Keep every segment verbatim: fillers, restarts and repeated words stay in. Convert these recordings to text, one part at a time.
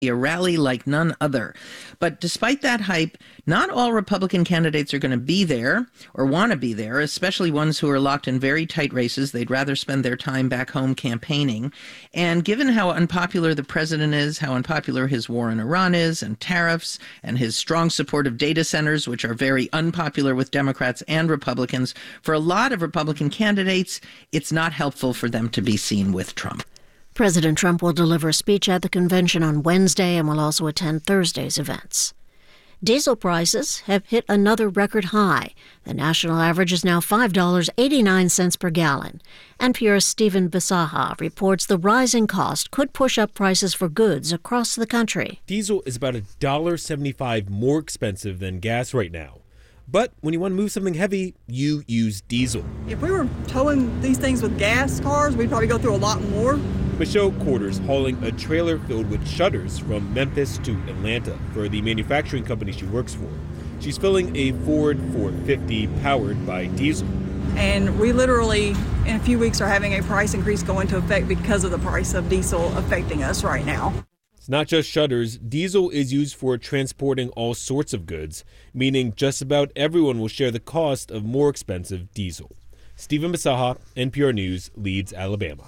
a rally like none other. But despite that hype, not all Republican candidates are going to be there or want to be there, especially ones who are locked in very tight races. They'd rather spend their time back home campaigning. And given how unpopular the president is, how unpopular his war in Iran is, and tariffs, and his strong support of data centers, which are very unpopular with Democrats and Republicans, for a lot of Republican candidates, it's not helpful for them to be seen with Trump. President Trump will deliver a speech at the convention on Wednesday and will also attend Thursday's events. Diesel prices have hit another record high. The national average is now five dollars and eighty-nine cents per gallon. N P R's Stephen Bisaha reports the rising cost could push up prices for goods across the country. Diesel is about one dollar and seventy-five cents more expensive than gas right now. But when you want to move something heavy, you use diesel. If we were towing these things with gas cars, we'd probably go through a lot more. Michelle Quarters hauling a trailer filled with shutters from Memphis to Atlanta for the manufacturing company she works for. She's filling a Ford four fifty powered by diesel. And we literally, in a few weeks, are having a price increase go into effect because of the price of diesel affecting us right now. It's not just shutters. Diesel is used for transporting all sorts of goods, meaning just about everyone will share the cost of more expensive diesel. Stephen Bisaha, N P R News, Leeds, Alabama.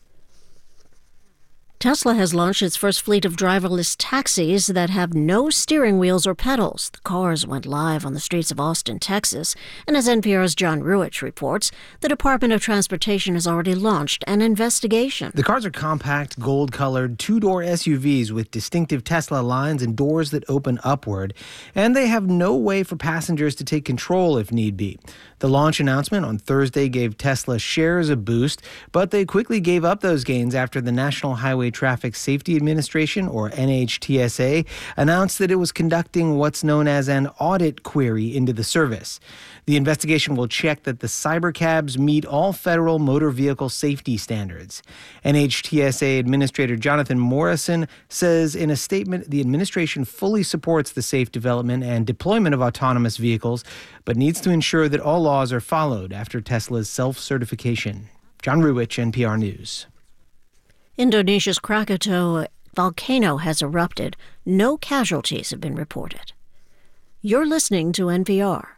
Tesla has launched its first fleet of driverless taxis that have no steering wheels or pedals. The cars went live on the streets of Austin, Texas. And as N P R's John Ruich reports, the Department of Transportation has already launched an investigation. The cars are compact, gold-colored, two-door S U Vs with distinctive Tesla lines and doors that open upward. And they have no way for passengers to take control if need be. The launch announcement on Thursday gave Tesla shares a boost, but they quickly gave up those gains after the National Highway Traffic Safety Administration, or N H T S A, announced that it was conducting what's known as an audit query into the service. The investigation will check that the cybercabs meet all federal motor vehicle safety standards. N H T S A Administrator Jonathan Morrison says in a statement the administration fully supports the safe development and deployment of autonomous vehicles, but needs to ensure that all laws are followed after Tesla's self-certification. John Ruich, N P R News. Indonesia's Krakatoa volcano has erupted. No casualties have been reported. You're listening to N P R.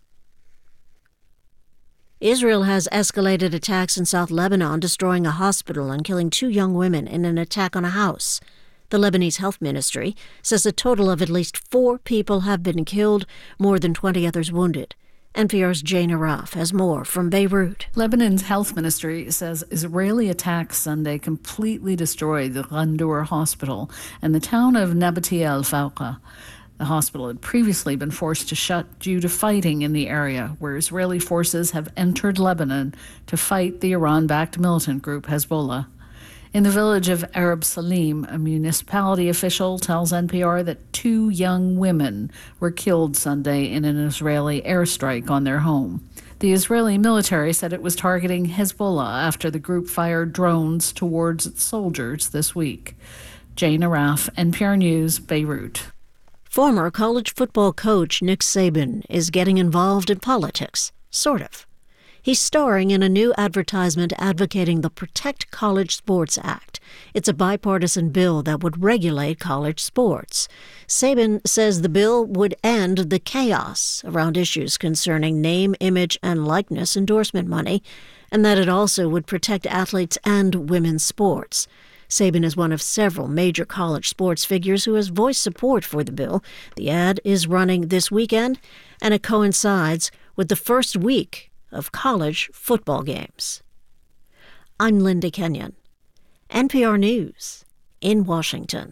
Israel has escalated attacks in South Lebanon, destroying a hospital and killing two young women in an attack on a house. The Lebanese Health Ministry says a total of at least four people have been killed, more than twenty others wounded. N P R's Jane Araf has more from Beirut. Lebanon's health ministry says Israeli attacks Sunday completely destroyed the Ghandour hospital and the town of Nabati al-Fawqa. The hospital had previously been forced to shut due to fighting in the area, where Israeli forces have entered Lebanon to fight the Iran-backed militant group Hezbollah. In the village of Arab Salim, a municipality official tells N P R that two young women were killed Sunday in an Israeli airstrike on their home. The Israeli military said it was targeting Hezbollah after the group fired drones towards its soldiers this week. Jane Araf, N P R News, Beirut. Former college football coach Nick Saban is getting involved in politics, sort of. He's starring in a new advertisement advocating the Protect College Sports Act. It's a bipartisan bill that would regulate college sports. Saban says the bill would end the chaos around issues concerning name, image, and likeness endorsement money, and that it also would protect athletes and women's sports. Saban is one of several major college sports figures who has voiced support for the bill. The ad is running this weekend, and it coincides with the first week of college football games. I'm Linda Kenyon, N P R News in Washington.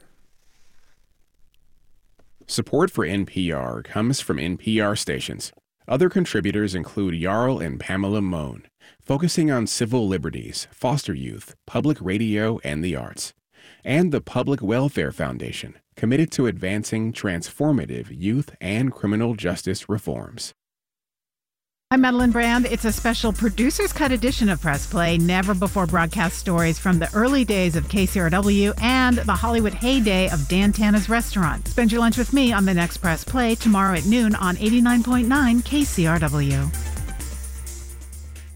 Support for N P R comes from N P R stations. Other contributors include Jarl and Pamela Mohn, focusing on civil liberties, foster youth, public radio, and the arts. And the Public Welfare Foundation, committed to advancing transformative youth and criminal justice reforms. I'm Madeline Brand. It's a special Producer's Cut edition of Press Play, never before broadcast stories from the early days of K C R W and the Hollywood heyday of Dan Tana's Restaurant. Spend your lunch with me on the next Press Play tomorrow at noon on eighty-nine point nine K C R W.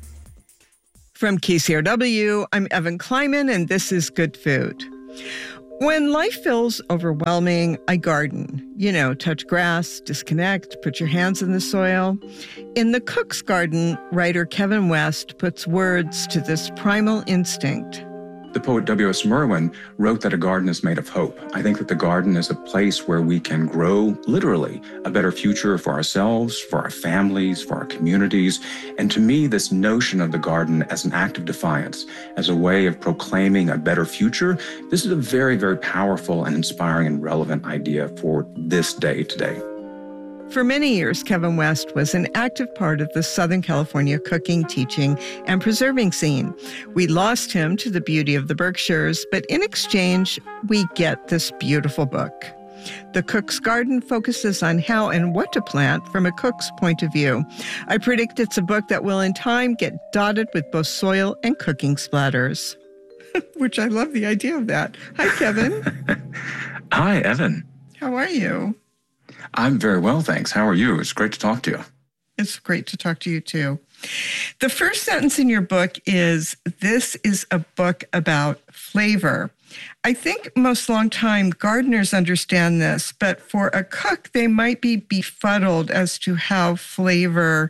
From K C R W, I'm Evan Kleiman, and this is Good Food. When life feels overwhelming, I garden. You know, touch grass, disconnect, put your hands in the soil. In The Cook's Garden, writer Kevin West puts words to this primal instinct. The poet W S Merwin wrote that a garden is made of hope. I think that the garden is a place where we can grow, literally, a better future for ourselves, for our families, for our communities. And to me, this notion of the garden as an act of defiance, as a way of proclaiming a better future, this is a very, very powerful and inspiring and relevant idea for this day today. For many years, Kevin West was an active part of the Southern California cooking, teaching, and preserving scene. We lost him to the beauty of the Berkshires, but in exchange, we get this beautiful book. The Cook's Garden focuses on how and what to plant from a cook's point of view. I predict it's a book that will in time get dotted with both soil and cooking splatters. Which I love the idea of that. Hi, Kevin. Hi, Evan. How are you? I'm very well, thanks. How are you? It's great to talk to you. It's great to talk to you, too. The first sentence in your book is, this is a book about flavor. I think most longtime gardeners understand this, but for a cook, they might be befuddled as to how flavor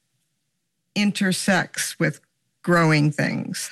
intersects with growing things.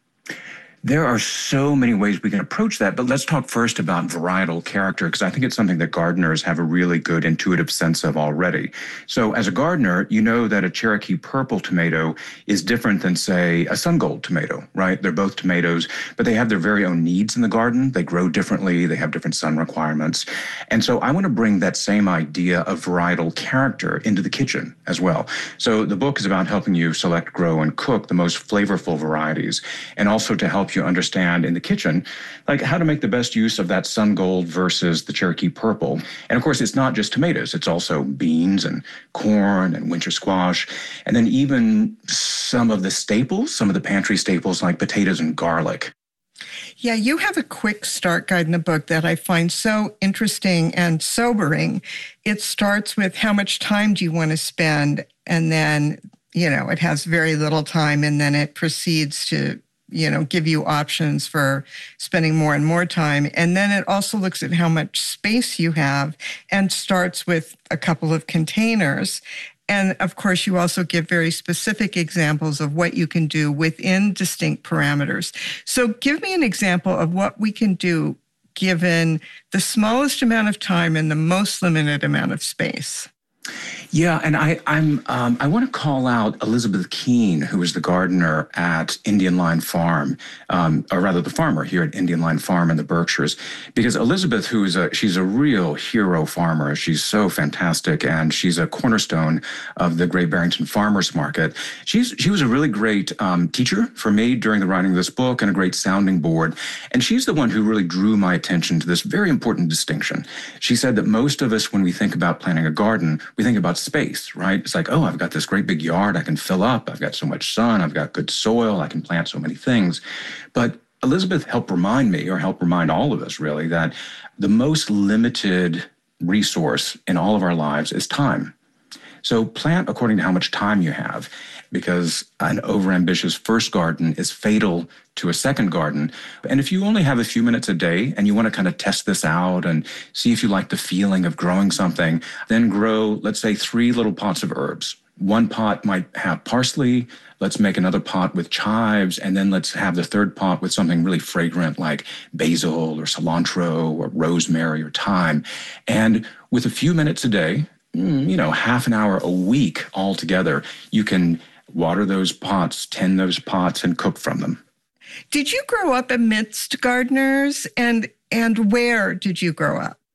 There are so many ways we can approach that, but let's talk first about varietal character, because I think it's something that gardeners have a really good intuitive sense of already. So as a gardener, you know that a Cherokee purple tomato is different than, say, a Sun Gold tomato, right? They're both tomatoes, but they have their very own needs in the garden. They grow differently. They have different sun requirements. And so I want to bring that same idea of varietal character into the kitchen as well. So the book is about helping you select, grow, and cook the most flavorful varieties, and also to help you understand in the kitchen, like how to make the best use of that Sun Gold versus the Cherokee purple. And of course, it's not just tomatoes. It's also beans and corn and winter squash. And then even some of the staples, some of the pantry staples like potatoes and garlic. Yeah, you have a quick start guide in the book that I find so interesting and sobering. It starts with how much time do you want to spend? And then, you know, it has very little time, and then it proceeds to you know, give you options for spending more and more time. And then it also looks at how much space you have and starts with a couple of containers. And of course, you also give very specific examples of what you can do within distinct parameters. So give me an example of what we can do given the smallest amount of time and the most limited amount of space. Yeah, and I, I'm um, I want to call out Elizabeth Keene, who is the gardener at Indian Line Farm, um, or rather the farmer here at Indian Line Farm in the Berkshires, because Elizabeth, who is a she's a real hero farmer, she's so fantastic, and she's a cornerstone of the Great Barrington Farmers Market. She's she was a really great um, teacher for me during the writing of this book, and a great sounding board, and she's the one who really drew my attention to this very important distinction. She said that most of us, when we think about planting a garden, we think about space, right? It's like, oh, I've got this great big yard I can fill up. I've got so much sun. I've got good soil. I can plant so many things. But Elizabeth helped remind me, or helped remind all of us really, that the most limited resource in all of our lives is time. So plant according to how much time you have, because an overambitious first garden is fatal to a second garden. And if you only have a few minutes a day and you want to kind of test this out and see if you like the feeling of growing something, then grow, let's say, three little pots of herbs. One pot might have parsley. Let's make another pot with chives. And then let's have the third pot with something really fragrant like basil or cilantro or rosemary or thyme. And with a few minutes a day, you know, half an hour a week altogether, you can water those pots, tend those pots, and cook from them. Did you grow up amidst gardeners, and and where did you grow up?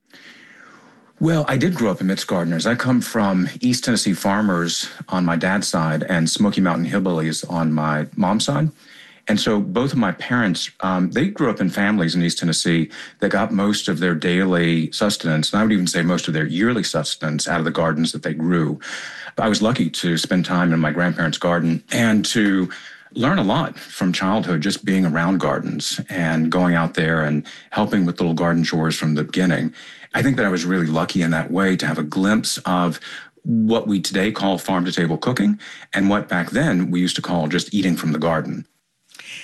Well, I did grow up amidst gardeners. I come from East Tennessee farmers on my dad's side and Smoky Mountain hillbillies on my mom's side. And so both of my parents, um, they grew up in families in East Tennessee that got most of their daily sustenance, and I would even say most of their yearly sustenance, out of the gardens that they grew. I was lucky to spend time in my grandparents' garden and to learn a lot from childhood, just being around gardens and going out there and helping with little garden chores from the beginning. I think that I was really lucky in that way to have a glimpse of what we today call farm-to-table cooking and what back then we used to call just eating from the garden.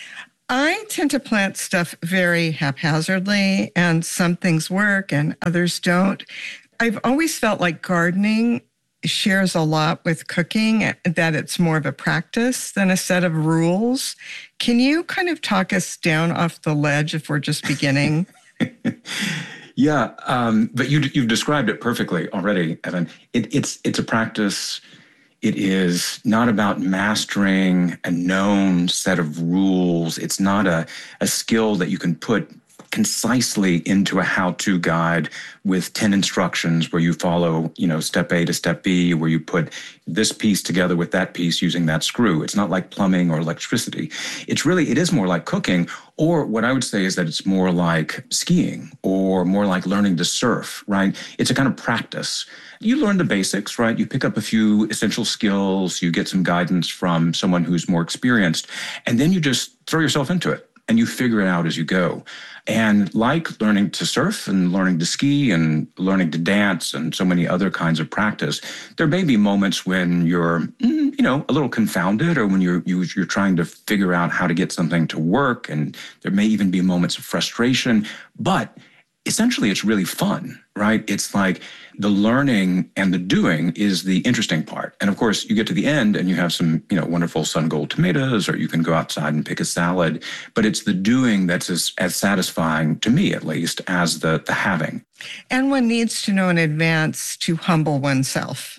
I tend to plant stuff very haphazardly, and some things work and others don't. I've always felt like gardening shares a lot with cooking, that it's more of a practice than a set of rules. Can you kind of talk us down off the ledge if we're just beginning? Yeah, um, but you, you've described it perfectly already, Evan. It, it's it's a practice. It is not about mastering a known set of rules. It's not a, a skill that you can put concisely into a how-to guide with ten instructions where you follow, you know, step A to step B, where you put this piece together with that piece using that screw. It's not like plumbing or electricity. It's really, it is more like cooking, or what I would say is that it's more like skiing or more like learning to surf, right? It's a kind of practice. You learn the basics, right? You pick up a few essential skills, you get some guidance from someone who's more experienced, and then you just throw yourself into it and you figure it out as you go. And like learning to surf and learning to ski and learning to dance and so many other kinds of practice, there may be moments when you're, you know, a little confounded, or when you're you're trying to figure out how to get something to work, and there may even be moments of frustration. But essentially, it's really fun, right? It's like the learning and the doing is the interesting part. And of course, you get to the end and you have some, you know, wonderful sun gold tomatoes, or you can go outside and pick a salad. But it's the doing that's as, as satisfying, to me at least, as the, the having. And one needs to know in advance to humble oneself.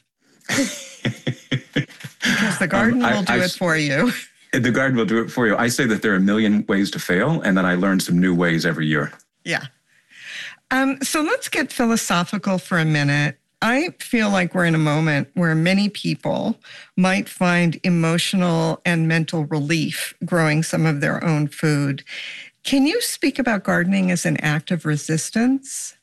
Because the garden um, I, will do I, it for you. The garden will do it for you. I say that there are a million ways to fail, and then I learn some new ways every year. Yeah. Um, so let's get philosophical for a minute. I feel like we're in a moment where many people might find emotional and mental relief growing some of their own food. Can you speak about gardening as an act of resistance?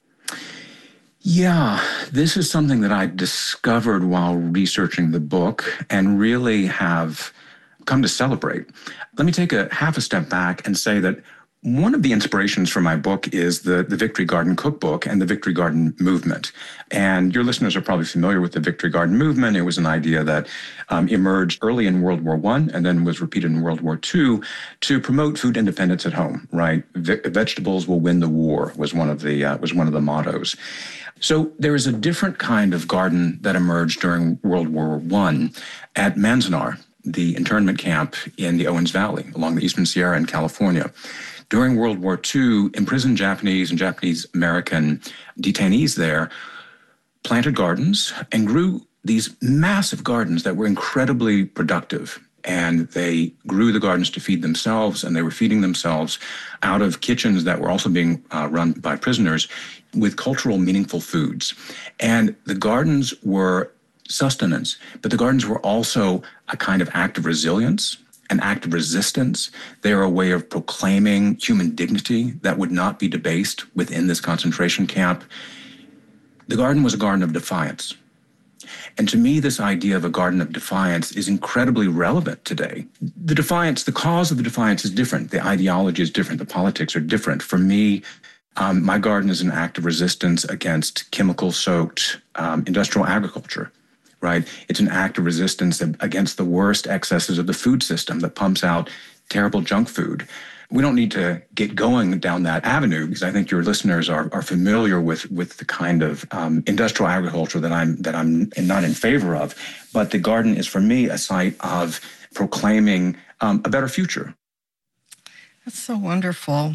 Yeah, this is something that I discovered while researching the book and really have come to celebrate. Let me take a half a step back and say that one of the inspirations for my book is the, the Victory Garden Cookbook and the Victory Garden Movement. And your listeners are probably familiar with the Victory Garden Movement. It was an idea that um, emerged early in World War One and then was repeated in World War Two to promote food independence at home, right? Ve- vegetables will win the war was one of the uh, was one of the mottos. So there is a different kind of garden that emerged during World War One at Manzanar, the internment camp in the Owens Valley along the Eastern Sierra in California. During World War Two, imprisoned Japanese and Japanese-American detainees there planted gardens and grew these massive gardens that were incredibly productive. And they grew the gardens to feed themselves, and they were feeding themselves out of kitchens that were also being uh, run by prisoners with cultural, meaningful foods. And the gardens were sustenance, but the gardens were also a kind of act of resilience, an act of resistance. They are a way of proclaiming human dignity that would not be debased within this concentration camp. The garden was a garden of defiance. And to me, this idea of a garden of defiance is incredibly relevant today. The defiance, the cause of the defiance is different. The ideology is different. The politics are different. For me, um, my garden is an act of resistance against chemical-soaked um, industrial agriculture. Right? It's an act of resistance against the worst excesses of the food system that pumps out terrible junk food. We don't need to get going down that avenue, because I think your listeners are, are familiar with, with the kind of um, industrial agriculture that I'm that I'm not in favor of. But the garden is, for me, a site of proclaiming um, a better future. That's so wonderful.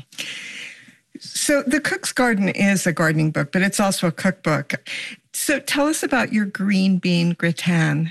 So The Cook's Garden is a gardening book, but it's also a cookbook. So tell us about your green bean gratin.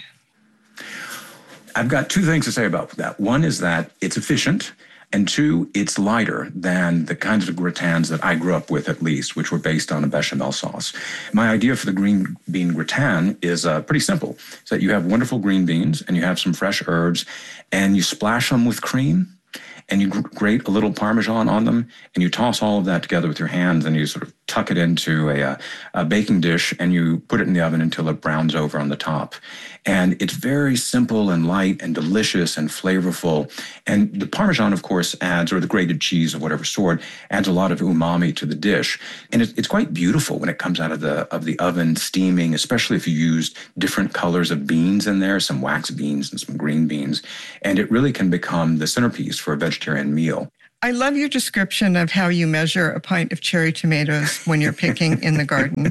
I've got two things to say about that. One is that it's efficient, and two, it's lighter than the kinds of gratins that I grew up with, at least, which were based on a bechamel sauce. My idea for the green bean gratin is uh, pretty simple. It's that you have wonderful green beans and you have some fresh herbs, and you splash them with cream, and you grate a little Parmesan on them, and you toss all of that together with your hands, and you sort of tuck it into a, a baking dish, and you put it in the oven until it browns over on the top. And it's very simple and light and delicious and flavorful. And the Parmesan, of course, adds, or the grated cheese of whatever sort, adds a lot of umami to the dish. And it, it's quite beautiful when it comes out of the of the oven steaming, especially if you used different colors of beans in there, some wax beans and some green beans. And it really can become the centerpiece for a vegetarian meal. I love your description of how you measure a pint of cherry tomatoes when you're picking in the garden.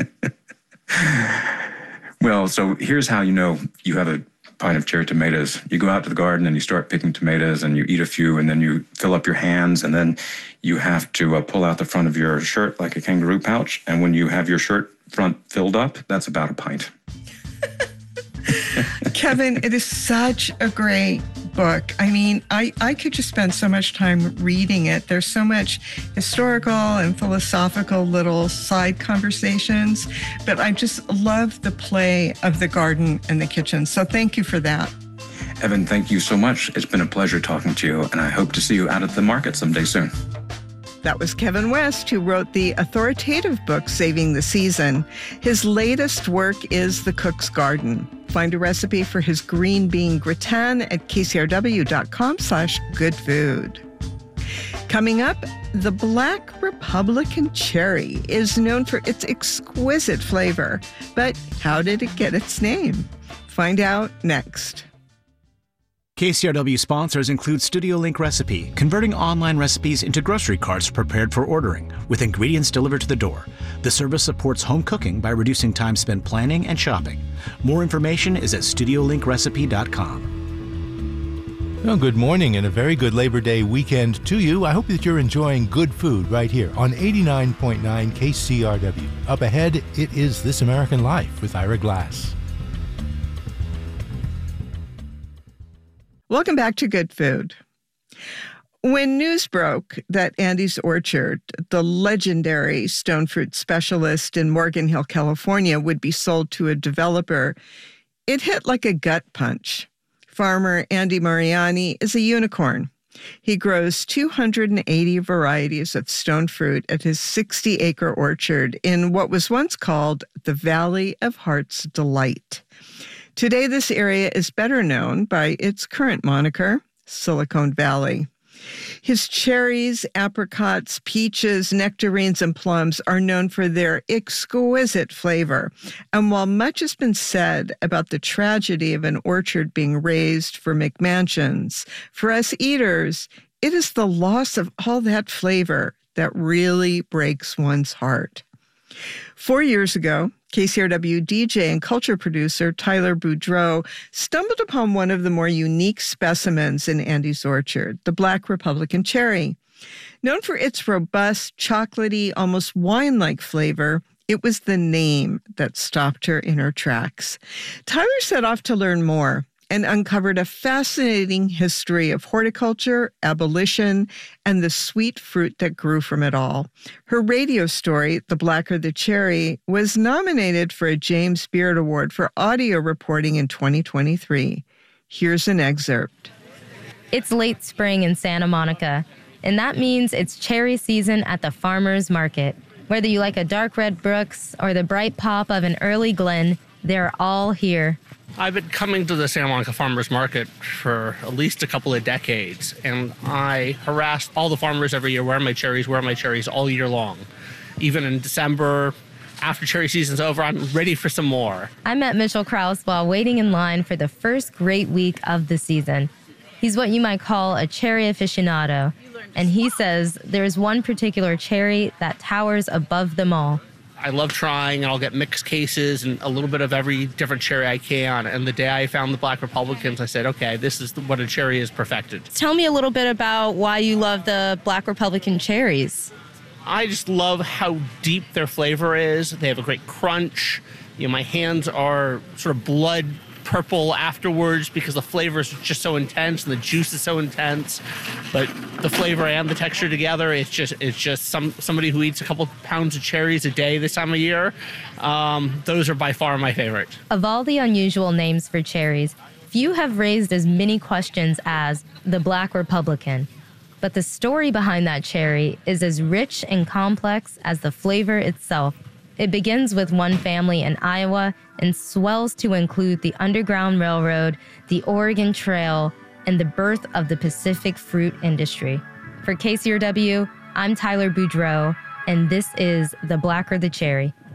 Well, so here's how you know you have a pint of cherry tomatoes. You go out to the garden and you start picking tomatoes and you eat a few and then you fill up your hands and then you have to uh, pull out the front of your shirt like a kangaroo pouch. And when you have your shirt front filled up, that's about a pint. Kevin, it is such a great book. I mean, I, I could just spend so much time reading it. There's so much historical and philosophical little side conversations, but I just love the play of the garden and the kitchen. So thank you for that. Evan, thank you so much. It's been a pleasure talking to you, and I hope to see you out at the market someday soon. That was Kevin West, who wrote the authoritative book, Saving the Season. His latest work is The Cook's Garden. Find a recipe for his green bean gratin at kcrw.com slash good food. Coming up, the Black Republican cherry is known for its exquisite flavor. But how did it get its name? Find out next. K C R W sponsors include Studio Link Recipe, converting online recipes into grocery carts prepared for ordering, with ingredients delivered to the door. The service supports home cooking by reducing time spent planning and shopping. More information is at studio link recipe dot com. Well, good morning and a very good Labor Day weekend to you. I hope that you're enjoying good food right here on eighty-nine point nine K C R W. Up ahead, it is This American Life with Ira Glass. Welcome back to Good Food. When news broke that Andy's Orchard, the legendary stone fruit specialist in Morgan Hill, California, would be sold to a developer, it hit like a gut punch. Farmer Andy Mariani is a unicorn. He grows two hundred eighty varieties of stone fruit at his sixty-acre orchard in what was once called the Valley of Heart's Delight. Today, this area is better known by its current moniker, Silicon Valley. His cherries, apricots, peaches, nectarines, and plums are known for their exquisite flavor. And while much has been said about the tragedy of an orchard being raised for McMansions, for us eaters, it is the loss of all that flavor that really breaks one's heart. Four years ago, K C R W D J and culture producer Tyler Boudreau stumbled upon one of the more unique specimens in Andy's Orchard, the Black Republican cherry. Known for its robust, chocolatey, almost wine-like flavor, it was the name that stopped her in her tracks. Tyler set off to learn more and uncovered a fascinating history of horticulture, abolition, and the sweet fruit that grew from it all. Her radio story, The Blacker the Cherry, was nominated for a James Beard Award for audio reporting in twenty twenty-three. Here's an excerpt. It's late spring in Santa Monica, and that means it's cherry season at the farmer's market. Whether you like a dark red Brooks or the bright pop of an early Glen, they're all here. I've been coming to the Santa Monica Farmers Market for at least a couple of decades, and I harass all the farmers every year, where are my cherries, where are my cherries, all year long. Even in December, after cherry season's over, I'm ready for some more. I met Mitchell Krause while waiting in line for the first great week of the season. He's what you might call a cherry aficionado, and he says there's one particular cherry that towers above them all. I love trying, and I'll get mixed cases and a little bit of every different cherry I can. And the day I found the Black Republicans, I said, okay, this is what a cherry is perfected. Tell me a little bit about why you love the Black Republican cherries. I just love how deep their flavor is. They have a great crunch. You know, my hands are sort of blood purple afterwards because the flavor is just so intense and the juice is so intense. But the flavor and the texture together, it's just it's just some somebody who eats a couple pounds of cherries a day this time of year. Um, those are by far my favorite. Of all the unusual names for cherries, few have raised as many questions as the Black Republican. But the story behind that cherry is as rich and complex as the flavor itself. It begins with one family in Iowa and swells to include the Underground Railroad, the Oregon Trail, and the birth of the Pacific fruit industry. For K C R W, I'm Tyler Boudreau, and this is The Blacker the Cherry.